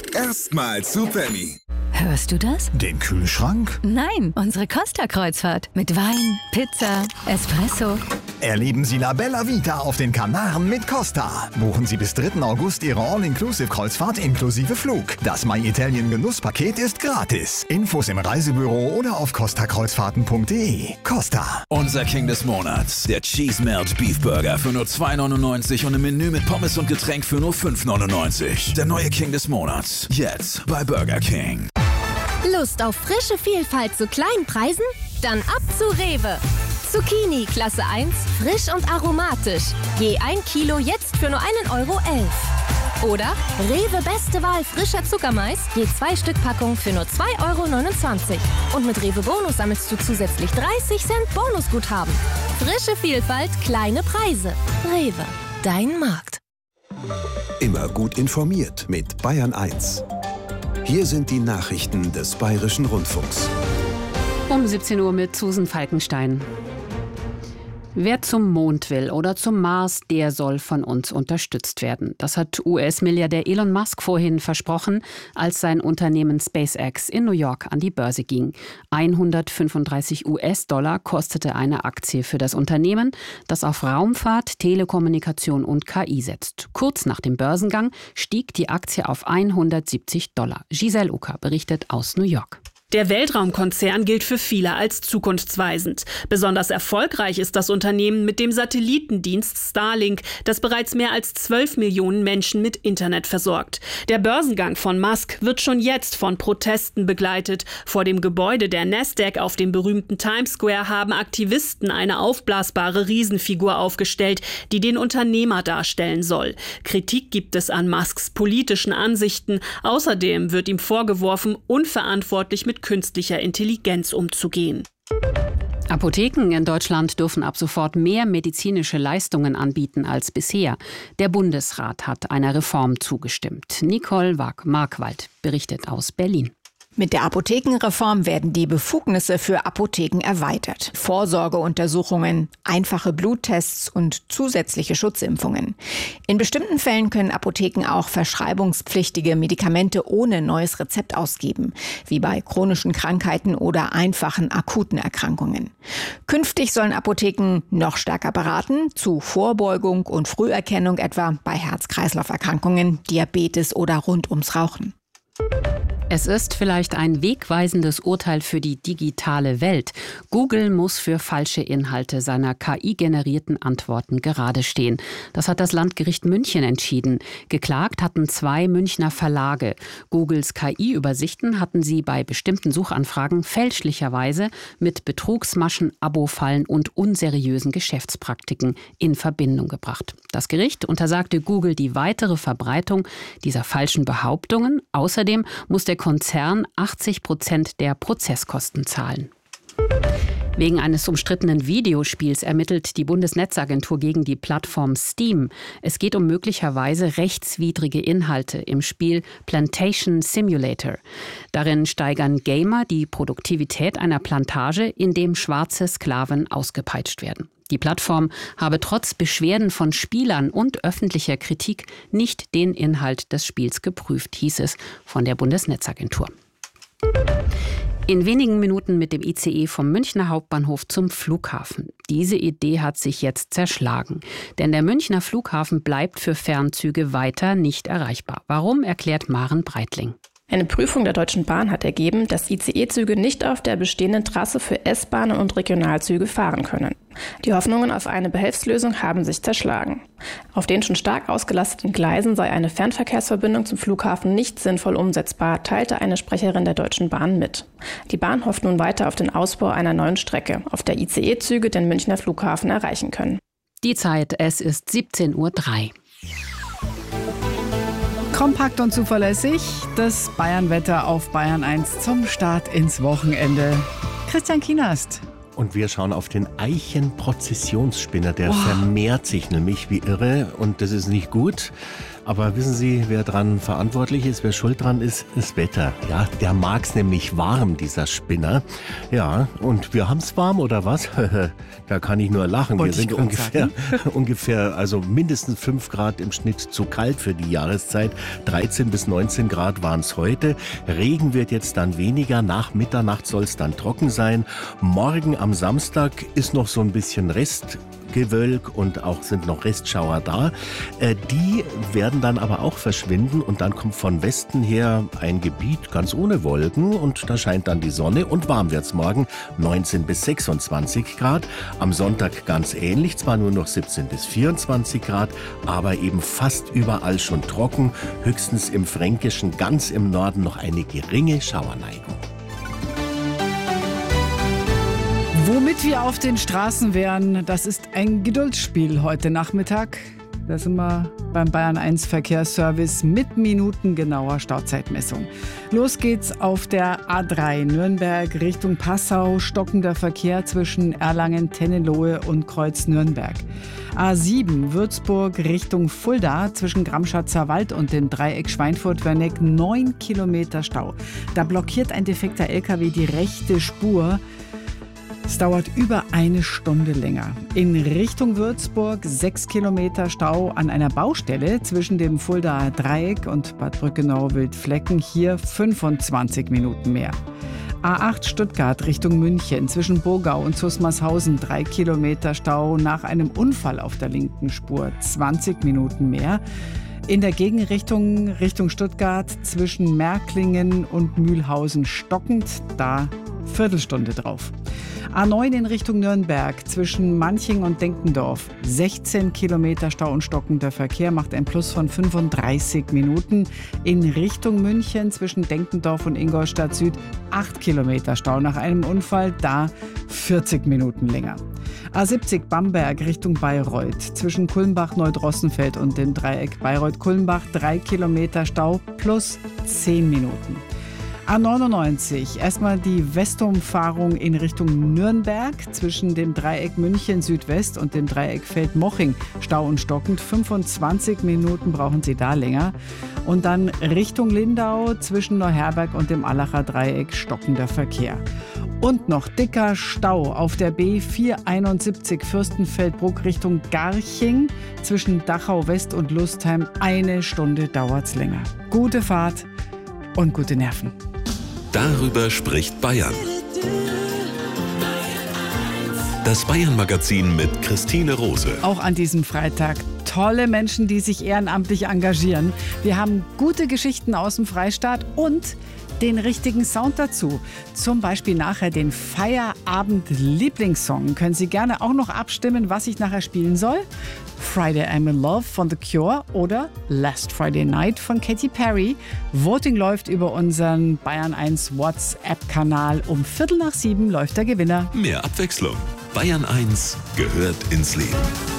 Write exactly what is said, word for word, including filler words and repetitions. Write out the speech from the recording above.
Erstmal zu Penny. Hörst du das? Den Kühlschrank? Nein, unsere Costa-Kreuzfahrt. Mit Wein, Pizza, Espresso. Erleben Sie La Bella Vita auf den Kanaren mit Costa. Buchen Sie bis dritten August Ihre All-Inclusive-Kreuzfahrt inklusive Flug. Das My Italien Genusspaket ist gratis. Infos im Reisebüro oder auf costa kreuzfahrten punkt de. Costa. Unser King des Monats. Der Cheese Melt Beef Burger für nur zwei neunundneunzig und im Menü mit Pommes und Getränk für nur fünf neunundneunzig. Der neue King des Monats. Jetzt bei Burger King. Lust auf frische Vielfalt zu kleinen Preisen? Dann ab zu Rewe. Zucchini Klasse eins, frisch und aromatisch. Je ein Kilo jetzt für nur einen Euro elf. Oder Rewe Beste Wahl frischer Zuckermais, je zwei Stück Packung für nur zwei Euro neunundzwanzig. Und mit Rewe Bonus sammelst du zusätzlich dreißig Cent Bonusguthaben. Frische Vielfalt, kleine Preise. Rewe, dein Markt. Immer gut informiert mit Bayern eins. Hier sind die Nachrichten des Bayerischen Rundfunks. Um siebzehn Uhr mit Susan Falkenstein. Wer zum Mond will oder zum Mars, der soll von uns unterstützt werden. Das hat U S-Milliardär Elon Musk vorhin versprochen, als sein Unternehmen SpaceX in New York an die Börse ging. hundertfünfunddreißig US-Dollar kostete eine Aktie für das Unternehmen, das auf Raumfahrt, Telekommunikation und K I setzt. Kurz nach dem Börsengang stieg die Aktie auf hundertsiebzig Dollar. Giselle Ucker berichtet aus New York. Der Weltraumkonzern gilt für viele als zukunftsweisend. Besonders erfolgreich ist das Unternehmen mit dem Satellitendienst Starlink, das bereits mehr als zwölf Millionen Menschen mit Internet versorgt. Der Börsengang von Musk wird schon jetzt von Protesten begleitet. Vor dem Gebäude der Nasdaq auf dem berühmten Times Square haben Aktivisten eine aufblasbare Riesenfigur aufgestellt, die den Unternehmer darstellen soll. Kritik gibt es an Musks politischen Ansichten. Außerdem wird ihm vorgeworfen, unverantwortlich mit künstlicher Intelligenz umzugehen. Apotheken in Deutschland dürfen ab sofort mehr medizinische Leistungen anbieten als bisher. Der Bundesrat hat einer Reform zugestimmt. Nicole Markwald berichtet aus Berlin. Mit der Apothekenreform werden die Befugnisse für Apotheken erweitert. Vorsorgeuntersuchungen, einfache Bluttests und zusätzliche Schutzimpfungen. In bestimmten Fällen können Apotheken auch verschreibungspflichtige Medikamente ohne neues Rezept ausgeben, wie bei chronischen Krankheiten oder einfachen akuten Erkrankungen. Künftig sollen Apotheken noch stärker beraten, zu Vorbeugung und Früherkennung etwa bei Herz-Kreislauf-Erkrankungen, Diabetes oder rund ums Rauchen. Es ist vielleicht ein wegweisendes Urteil für die digitale Welt. Google muss für falsche Inhalte seiner K I-generierten Antworten gerade stehen. Das hat das Landgericht München entschieden. Geklagt hatten zwei Münchner Verlage. Googles K I-Übersichten hatten sie bei bestimmten Suchanfragen fälschlicherweise mit Betrugsmaschen, Abo-Fallen und unseriösen Geschäftspraktiken in Verbindung gebracht. Das Gericht untersagte Google die weitere Verbreitung dieser falschen Behauptungen. Außerdem muss der Konzern achtzig Prozent der Prozesskosten zahlen. Wegen eines umstrittenen Videospiels ermittelt die Bundesnetzagentur gegen die Plattform Steam. Es geht um möglicherweise rechtswidrige Inhalte im Spiel Plantation Simulator. Darin steigern Gamer die Produktivität einer Plantage, in dem schwarze Sklaven ausgepeitscht werden. Die Plattform habe trotz Beschwerden von Spielern und öffentlicher Kritik nicht den Inhalt des Spiels geprüft, hieß es von der Bundesnetzagentur. In wenigen Minuten mit dem I C E vom Münchner Hauptbahnhof zum Flughafen. Diese Idee hat sich jetzt zerschlagen. Denn der Münchner Flughafen bleibt für Fernzüge weiter nicht erreichbar. Warum, erklärt Maren Breitling. Eine Prüfung der Deutschen Bahn hat ergeben, dass I C E-Züge nicht auf der bestehenden Trasse für S-Bahnen und Regionalzüge fahren können. Die Hoffnungen auf eine Behelfslösung haben sich zerschlagen. Auf den schon stark ausgelasteten Gleisen sei eine Fernverkehrsverbindung zum Flughafen nicht sinnvoll umsetzbar, teilte eine Sprecherin der Deutschen Bahn mit. Die Bahn hofft nun weiter auf den Ausbau einer neuen Strecke, auf der I C E-Züge den Münchner Flughafen erreichen können. Die Zeit, es ist siebzehn Uhr drei. Kompakt und zuverlässig, das Bayernwetter auf Bayern eins zum Start ins Wochenende. Christian Kienast. Und wir schauen auf den Eichenprozessionsspinner. Der Wow. vermehrt sich nämlich wie irre und das ist nicht gut. Aber wissen Sie, wer dran verantwortlich ist, wer schuld dran ist? Das Wetter. Ja, der mag's nämlich warm, dieser Spinner. Ja, und wir haben's warm, oder was? Da kann ich nur lachen. Wollte wir sind ich ungefähr, ungefähr, also mindestens fünf Grad im Schnitt zu kalt für die Jahreszeit. dreizehn bis neunzehn Grad waren's heute. Regen wird jetzt dann weniger. Nach Mitternacht soll's dann trocken sein. Morgen am Samstag ist noch so ein bisschen Restgewölk und auch sind noch Restschauer da. Äh, die werden dann aber auch verschwinden und dann kommt von Westen her ein Gebiet ganz ohne Wolken und da scheint dann die Sonne und warm wird's morgen, neunzehn bis sechsundzwanzig Grad. Am Sonntag ganz ähnlich, zwar nur noch siebzehn bis vierundzwanzig Grad, aber eben fast überall schon trocken, höchstens im Fränkischen, ganz im Norden noch eine geringe Schauerneigung. Womit wir auf den Straßen wären, das ist ein Geduldsspiel heute Nachmittag. Da sind wir beim Bayern eins Verkehrsservice mit minutengenauer Stauzeitmessung. Los geht's auf der A drei Nürnberg Richtung Passau, stockender Verkehr zwischen Erlangen, Tennelohe und Kreuz Nürnberg. A sieben Würzburg Richtung Fulda zwischen Gramschatzer Wald und dem Dreieck Schweinfurt-Werneck, neun Kilometer Stau. Da blockiert ein defekter L K W die rechte Spur. Es dauert über eine Stunde länger. In Richtung Würzburg sechs Kilometer Stau an einer Baustelle zwischen dem Fuldaer Dreieck und Bad Brückenau-Wildflecken. Hier fünfundzwanzig Minuten mehr. A acht Stuttgart Richtung München zwischen Burgau und Zusmarshausen drei Kilometer Stau nach einem Unfall auf der linken Spur. zwanzig Minuten mehr. In der Gegenrichtung Richtung Stuttgart zwischen Märklingen und Mühlhausen stockend, da Viertelstunde drauf. A neun in Richtung Nürnberg zwischen Manching und Denkendorf. sechzehn Kilometer Stau und stockender Verkehr macht ein Plus von fünfunddreißig Minuten. In Richtung München zwischen Denkendorf und Ingolstadt Süd acht Kilometer Stau nach einem Unfall, da vierzig Minuten länger. A siebzig Bamberg Richtung Bayreuth zwischen Kulmbach-Neudrossenfeld und dem Dreieck Bayreuth-Kulmbach drei Kilometer Stau plus zehn Minuten. A neunundneunzig, erstmal die Westumfahrung in Richtung Nürnberg zwischen dem Dreieck München Südwest und dem Dreieck Feldmoching. Stau und stockend, fünfundzwanzig Minuten brauchen Sie da länger. Und dann Richtung Lindau zwischen Neuherberg und dem Allacher Dreieck stockender Verkehr. Und noch dicker Stau auf der B vierhunderteinundsiebzig Fürstenfeldbruck Richtung Garching zwischen Dachau West und Lustheim. Eine Stunde dauert's länger. Gute Fahrt und gute Nerven. Darüber spricht Bayern. Das Bayern-Magazin mit Christine Rose. Auch an diesem Freitag tolle Menschen, die sich ehrenamtlich engagieren. Wir haben gute Geschichten aus dem Freistaat und den richtigen Sound dazu. Zum Beispiel nachher den Feierabend-Lieblingssong. Können Sie gerne auch noch abstimmen, was ich nachher spielen soll? Friday I'm in Love von The Cure oder Last Friday Night von Katy Perry. Voting läuft über unseren Bayern eins WhatsApp-Kanal. Um Viertel nach sieben läuft der Gewinner. Mehr Abwechslung. Bayern eins gehört ins Leben.